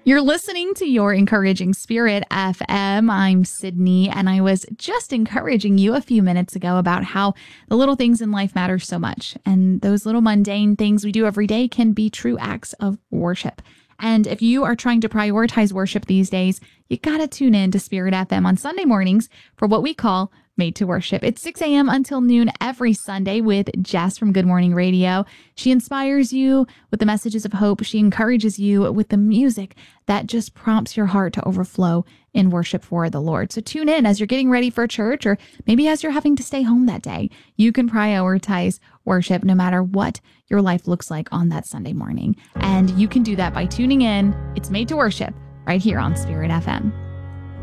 You're listening to Your Encouraging Spirit FM. I'm Sydney, and I was just encouraging you a few minutes ago about how the little things in life matter so much. And those little mundane things we do every day can be true acts of worship. And if you are trying to prioritize worship these days, you got to tune in to Spirit FM on Sunday mornings for what we call Made to Worship. It's 6 a.m. until noon every Sunday with Jess from Good Morning Radio. She inspires you with the messages of hope. She encourages you with the music that just prompts your heart to overflow in worship for the Lord. So tune in as you're getting ready for church, or maybe as you're having to stay home that day. You can prioritize worship no matter what your life looks like on that Sunday morning. And you can do that by tuning in. It's Made to Worship right here on Spirit FM.